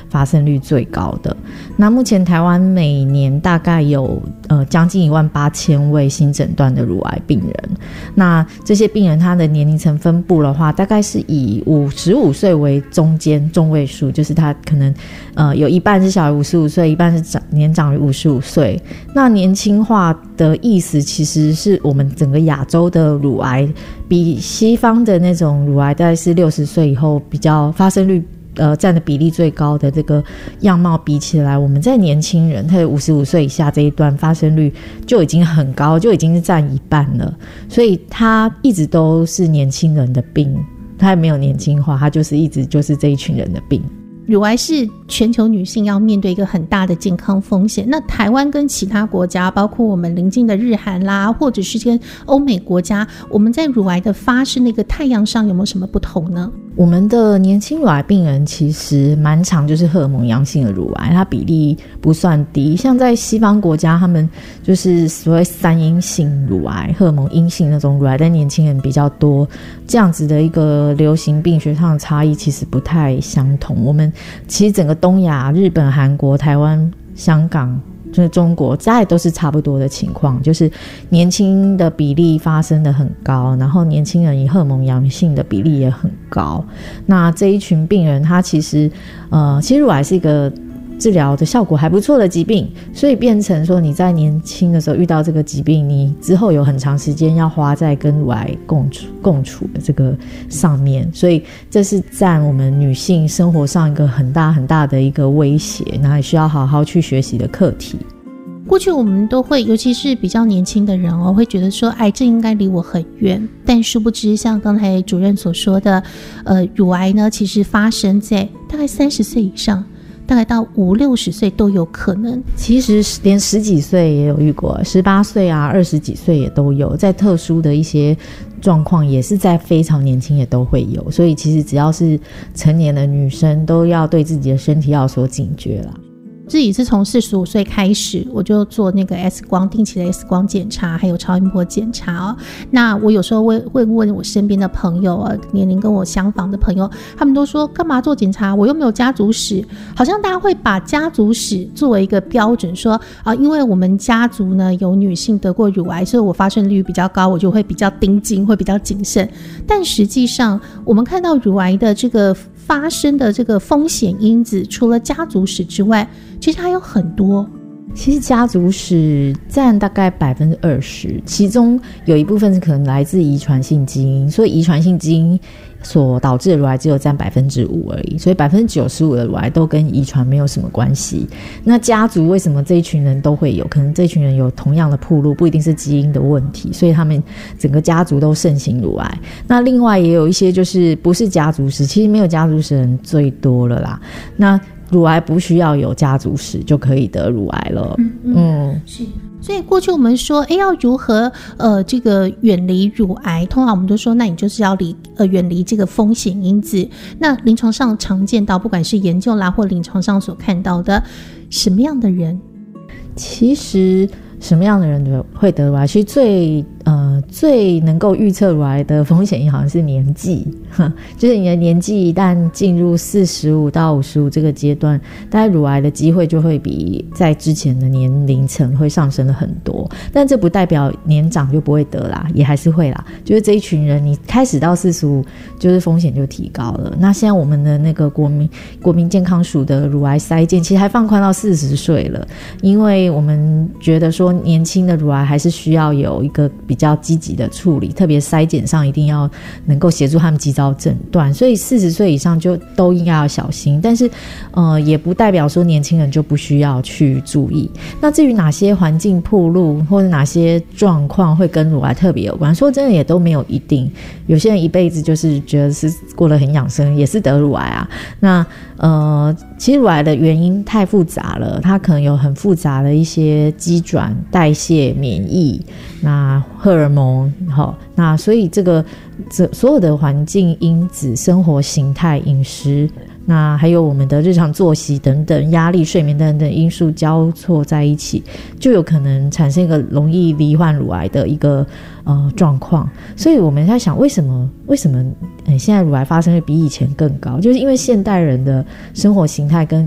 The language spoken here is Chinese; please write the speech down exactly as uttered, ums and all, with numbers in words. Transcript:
发生率最高的。那目前台湾每年大概有呃将近一万八千位新诊断的乳癌病人，那这些病人他的年龄层分布的话，大概是以五十五岁为中间中位数，就是他可能呃有一半是小于五十五岁，一半是长年长于五十五岁。那年轻化的意思其实是我们整个亚洲的乳癌比西方的那种乳癌大概是六十岁以后比较发生率呃占的比例最高的这个样貌比起来，我们在年轻人他五十五岁以下这一段发生率就已经很高，就已经是占一半了，所以他一直都是年轻人的病，他也没有年轻化，他就是一直就是这一群人的病。 乳癌是全球女性要面对一个很大的健康风险，那台湾跟其他国家包括我们邻近的日韩啦，或者是跟欧美国家，我们在乳癌的发生的一个太阳上有没有什么不同呢？ 我们的年轻乳癌病人其实蛮常就是荷尔蒙阳性的乳癌，它比例不算低，像在西方国家他们就是所谓三阴性乳癌，荷尔蒙阴性那种乳癌在年轻人比较多，这样子的一个流行病学上的差异其实不太相同。我们其实整个东亚日本韩国台湾香港就是中国大概都是差不多的情况，就是年轻的比例发生的很高，然后年轻人以荷尔蒙阳性的比例也很高。那这一群病人他其实呃，其实乳癌是一个治疗的效果还不错的疾病，所以变成说你在年轻的时候遇到这个疾病，你之后有很长时间要花在跟乳癌共处共处的这个上面，所以这是占我们女性生活上一个很大很大的一个威胁，那也需要好好去学习的课题。 过去我们都会，尤其是比较年轻的人哦，会觉得说癌症应该离我很远，但殊不知像刚才主任所说的呃，乳癌呢其实发生在大概三十岁以上，大概到五六十岁都有可能， 其实连十几岁也有遇过，十八岁啊二十几岁也都有，在特殊的一些状况也是在非常年轻也都会有，所以其实只要是成年的女生都要对自己的身体要有所警觉啦。 自己是从四十五岁开始，我就做那个 X 光，定期的 X 光检查，还有超音波检查哦。那我有时候会会问我身边的朋友啊，年龄跟我相仿的朋友，他们都说干嘛做检查？我又没有家族史。好像大家会把家族史作为一个标准，说啊，因为我们家族呢有女性得过乳癌，所以我发生率比较高，我就会比较盯紧，会比较谨慎。但实际上，我们看到乳癌的这个发生的这个风险因子，除了家族史之外，其实还有很多。 其实家族史占大概百分之二十，其中有一部分是可能来自遗传性基因，所以遗传性基因所导致的乳癌只有占百分之五而已，所以百分之九十五的乳癌都跟遗传没有什么关系。那家族为什么这一群人都会有？可能这一群人有同样的暴露，不一定是基因的问题，所以他们整个家族都盛行乳癌。那另外也有一些就是不是家族史，其实没有家族史的人最多了啦。那乳癌不需要有家族史就可以得乳癌了。嗯, 嗯是。所以过去我们说，哎，要如何呃这个远离乳癌？通常我们都说，那你就是要离呃远离这个风险因子。那临床上常见到，不管是研究啦或临床上所看到的，什么样的人？ 其实什么样的人会得乳癌？其实最呃最能够预测乳癌的风险因好像是年纪，就是你的年纪一旦进入四十五到五十五这个阶段，大概乳癌的机会就会比在之前的年龄层会上升了很多。但这不代表年长就不会得啦，也还是会啦。就是这一群人，你开始到四十五，就是风险就提高了。那现在我们的那个国民国民健康署的乳癌筛检，其实还放宽到四十岁了，因为我们觉得说年轻的乳癌还是需要有一个比较积极的处理，特别筛检上一定要能够协助他们及早诊断，所以四十岁以上就都应该要小心。但是呃，也不代表说年轻人就不需要去注意。那至于哪些环境暴露或者哪些状况会跟乳癌特别有关，说真的也都没有一定。有些人一辈子就是觉得是过得很养生，也是得乳癌啊。那呃，其实乳癌的原因太复杂了，它可能有很复杂的一些机转、代谢、免疫、那荷尔蒙，好，那所以这个这所有的环境因子、生活形态、饮食，那还有我们的日常作息等等、压力、睡眠等等因素交错在一起，就有可能产生一个容易罹患乳癌的一个呃状况。所以我们在想，为什么为什么、欸、现在乳癌发生率比以前更高？就是因为现代人的生活形态跟